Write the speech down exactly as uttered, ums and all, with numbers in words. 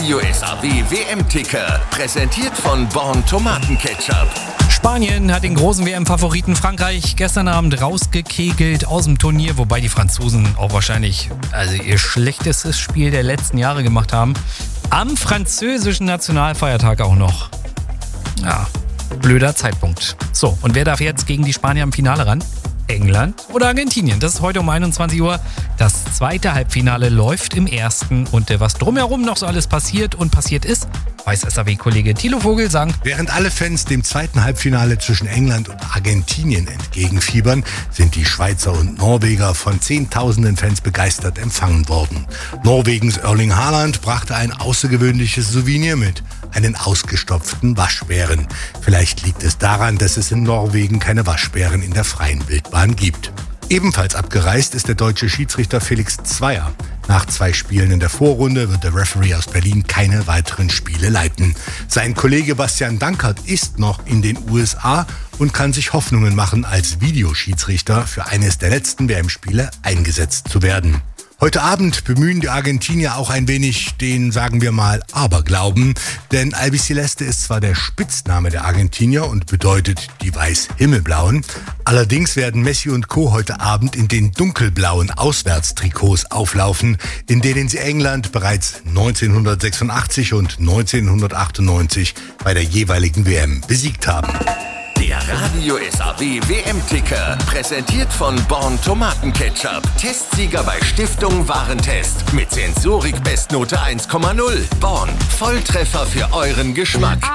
Radio S A W W M-Ticker, präsentiert von Born Tomatenketchup. Spanien hat den großen W M-Favoriten Frankreich gestern Abend rausgekegelt aus dem Turnier, wobei die Franzosen auch wahrscheinlich also ihr schlechtestes Spiel der letzten Jahre gemacht haben. Am französischen Nationalfeiertag auch noch. Ja, blöder Zeitpunkt. So, und wer darf jetzt gegen die Spanier im Finale ran? England oder Argentinien? Das ist heute um einundzwanzig Uhr. Das zweite Halbfinale läuft im ersten. Und was drumherum noch so alles passiert und passiert ist, weiß S A W-Kollege Thilo Vogelsang. Während alle Fans dem zweiten Halbfinale zwischen England und Argentinien entgegenfiebern, sind die Schweizer und Norweger von Zehntausenden Fans begeistert empfangen worden. Norwegens Erling Haaland brachte ein außergewöhnliches Souvenir mit, einen ausgestopften Waschbären. Vielleicht liegt es daran, dass es in Norwegen keine Waschbären in der freien Wildbahn gibt. Ebenfalls abgereist ist der deutsche Schiedsrichter Felix Zweier. Nach zwei Spielen in der Vorrunde wird der Referee aus Berlin keine weiteren Spiele leiten. Sein Kollege Bastian Dankert ist noch in den U S A und kann sich Hoffnungen machen, als Videoschiedsrichter für eines der letzten W M-Spiele eingesetzt zu werden. Heute Abend bemühen die Argentinier auch ein wenig den, sagen wir mal, Aberglauben. Denn Albiceleste ist zwar der Spitzname der Argentinier und bedeutet die Weiß-Himmelblauen. Allerdings werden Messi und Co. heute Abend in den dunkelblauen Auswärtstrikots auflaufen, in denen sie England bereits neunzehnhundertsechsundachtzig und neunzehnhundertachtundneunzig bei der jeweiligen W M besiegt haben. Der Radio S A W W M-Ticker, präsentiert von Born Tomatenketchup. Testsieger bei Stiftung Warentest. Mit Sensorik Bestnote eins Komma null. Born, Volltreffer für euren Geschmack.